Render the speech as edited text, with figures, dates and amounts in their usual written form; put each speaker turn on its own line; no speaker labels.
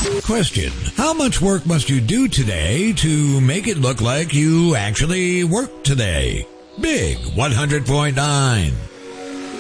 Question: how much work must you do today to make it look like you actually worked today? Big 100.9.